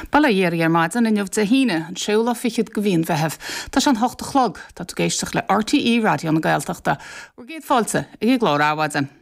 Bala dhéir maidan in jobh de híine an seola fichiid go bhíon bheitheh. Tá an 8 chlog tá tú géisteach le RTE radio na Gaeltachta. Ur géad fáilte ag glór áhaidan.